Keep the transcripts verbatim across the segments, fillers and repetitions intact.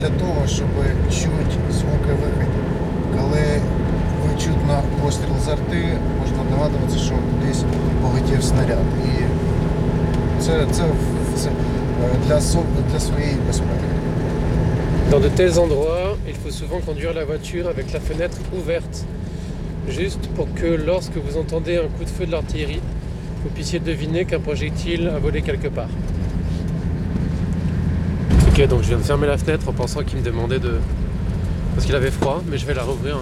Для того, щоб чути звуки виходу. Коли ви чутно постріл з арти, можна догадуватися, що десь полетів снаряд. І це, це, це для, для своєї безпеки. Dans de tels endroits, il faut souvent conduire la voiture avec la fenêtre ouverte, juste pour que lorsque vous entendez un coup de feu de l'artillerie, vous puissiez deviner qu'un projectile a volé quelque part. Ok, donc je viens de fermer la fenêtre en pensant qu'il me demandait de... parce qu'il avait froid, mais je vais la rouvrir.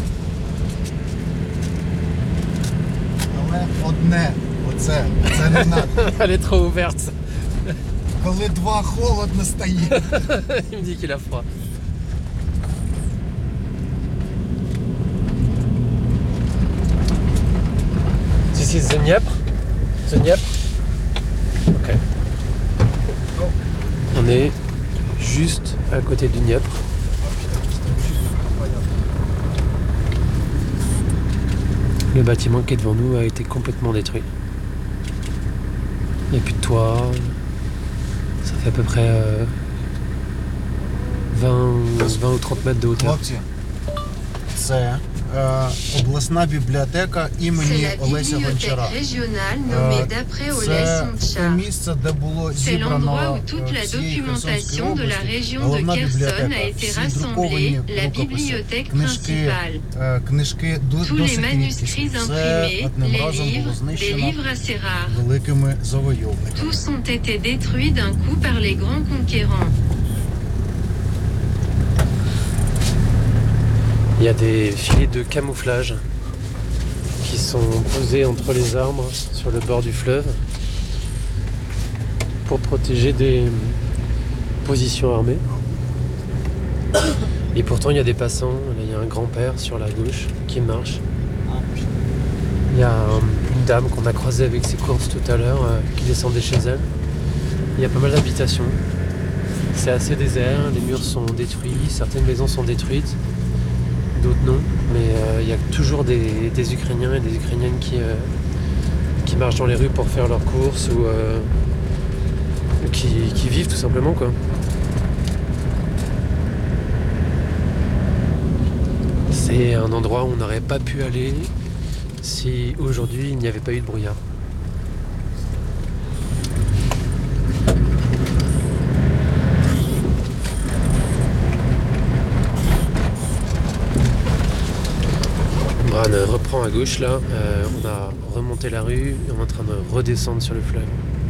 Але одне, оце, це не надо. Elle est trop ouverte. Коли два холодно стає. Il me dit qu'il a froid. This is the Dniepr. The Dniepr. Ok. On est juste à côté du Dniepr. Le bâtiment qui est devant nous a été complètement détruit. Il n'y a plus de toit. Ça fait à peu près euh, vingt, vingt ou trente mètres de hauteur. Хлопці, це е, обласна бібліотека імені Олеся Гончара. Е, це те місце, де було зібрано всієї Херсонської області. Головна бібліотека. Всі друковані рукописи, книжки, е, книжки досить рідкісні. Все одним разом було знищено великими завойовниками. Tous ont été détruits d'un coup par les grands conquérants. Il y a des filets de camouflage qui sont posés entre les arbres sur le bord du fleuve pour protéger des positions armées. Et pourtant il y a des passants, là, il y a un grand-père sur la gauche qui marche. Il y a une dame qu'on a croisée avec ses courses tout à l'heure euh, qui descendait chez elle. Il y a pas mal d'habitations. C'est assez désert, les murs sont détruits, certaines maisons sont détruites. D'autres non, mais il euh, y a toujours des, des Ukrainiens et des Ukrainiennes qui, euh, qui marchent dans les rues pour faire leurs courses ou euh, qui, qui vivent tout simplement quoi. C'est un endroit où on n'aurait pas pu aller si aujourd'hui il n'y avait pas eu de brouillard. On reprend à gauche là, euh, on a remonté la rue et on est en train de redescendre sur le fleuve.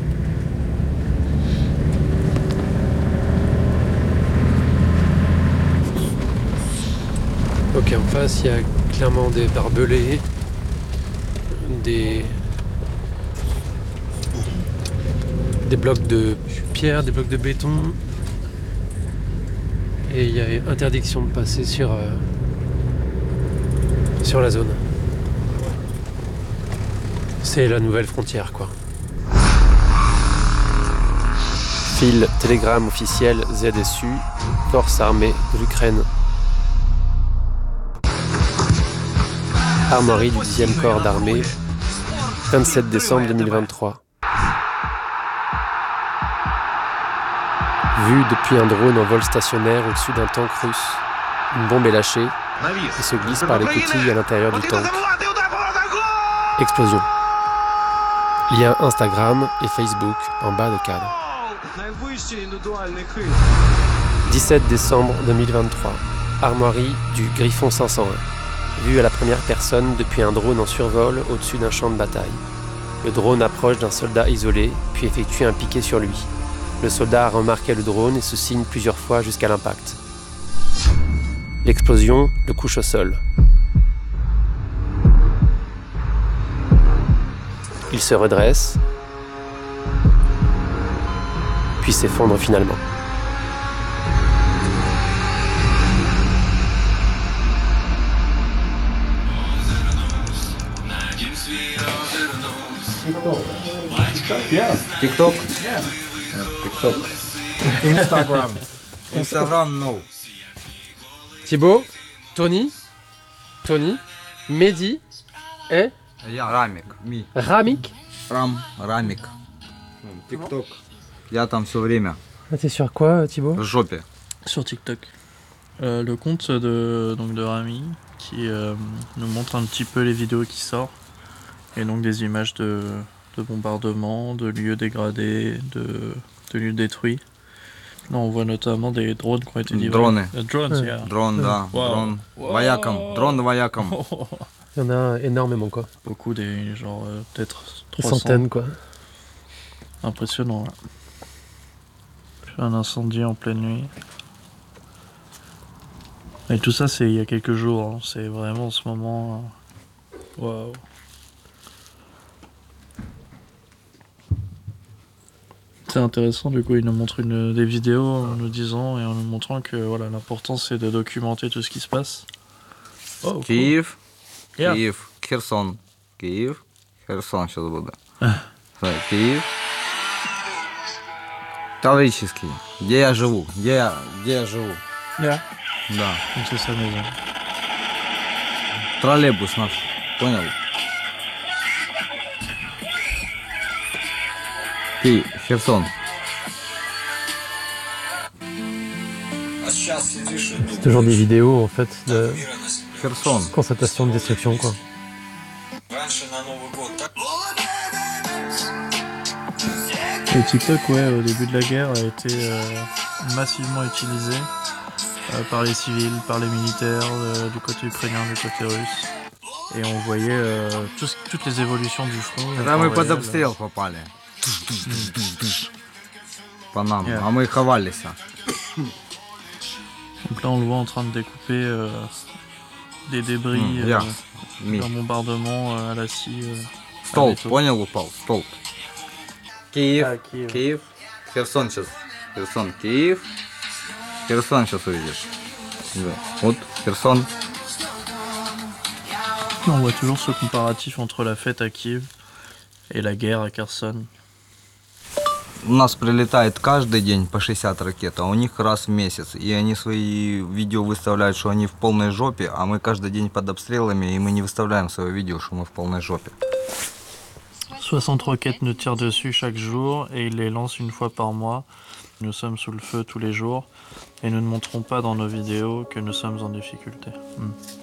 Ok, en face il y a clairement des barbelés, des, des blocs de pierre, des blocs de béton et il y a interdiction de passer sur... Euh, sur la zone. C'est la nouvelle frontière quoi. Fil télégramme officiel Z S U, Forces armées de l'Ukraine. Armoirie du dixième corps d'armée, vingt-sept décembre deux mille vingt-trois. Vue depuis un drone en vol stationnaire au-dessus d'un tank russe. Une bombe est lâchée et se glisse par les coutilles à l'intérieur du tank. Explosion. Lien Instagram et Facebook en bas de cadre. dix-sept décembre deux mille vingt-trois. Armoirie du Griffon cinq cent un. Vue à la première personne depuis un drone en survol au-dessus d'un champ de bataille. Le drone approche d'un soldat isolé, puis effectue un piqué sur lui. Le soldat a remarqué le drone et se signe plusieurs fois jusqu'à l'impact. L'explosion le couche au sol. Il se redresse, puis s'effondre finalement. Yeah. TikTok? Yeah. TikTok. Instagram. Instagram, no. Thibaut, Tony, Tony, Mehdi et Я Рамик. Ми. Ramik. Рам, Рамик. TikTok. Я там все время. Ah, t'es sur quoi, Thibaut? В жопе. sur TikTok. Euh, le compte de, donc de Rami qui euh, nous montre un petit peu les vidéos qui sortent et donc des images de, de bombardements, de lieux dégradés, de, de lieux détruits. Là, on voit notamment des drones qui ont été livrés. Drones. Uh, drones, yeah. Drone, да. Wow. Drone. Wow. Вояком. Дрон вояком. Il y en a énormément quoi. Beaucoup, des genre euh, peut-être Des trois cents. centaines quoi. Impressionnant. Là. Un incendie en pleine nuit. Et tout ça, c'est il y a quelques jours. Hein. C'est vraiment en ce moment. Waouh. Wow. C'est intéressant, du coup, il nous montre une, des vidéos en nous disant et en nous montrant que voilà, l'important c'est de documenter tout ce qui se passe. Oh, cool. Киев. Yeah. Киев. Херсон. Киев. Херсон сейчас буде. Киев. Таврический. Где я живу? Где я, где я живу? Yeah. Да. Donc c'est sa maison. Троллейбус наш. Понял? Киев. Херсон. C'est toujours des vidéos en fait de Херсон. constatation de destruction quoi. Et TikTok, ouais, au début de la guerre, a été euh, massivement utilisé euh, par les civils, par les militaires, euh, du côté ukrainien, du côté russe. Et on voyait euh, tout, toutes les évolutions du front. Когда мы под обстрел попали. По нам. Yeah. А мы ховались. Donc là, on le voit en train de découper euh, des débris Mm, euh, yeah. Mi. d'un bombardement euh, à la scie. Euh, Столб, béton. понял, упал? Столб. Киев. Ah, Kiev. Киев. Херсон сейчас. Херсон, Киев. Херсон сейчас увидишь. Да. Вот, Херсон. On voit toujours ce comparatif entre la fête à Kiev et la guerre à Kherson. У нас прилетает каждый день по шестьдесят ракет, а у них раз в месяц. И они свои видео выставляют, что они в полной жопе, а мы каждый день под обстрелами, и мы не выставляем свое видео, что мы в полной жопе. soixante roquettes nous tirent dessus chaque jour et ils les lancent une fois par mois. Nous sommes sous le feu tous les jours et nous ne montrons pas dans nos vidéos que nous sommes en difficulté. Hmm.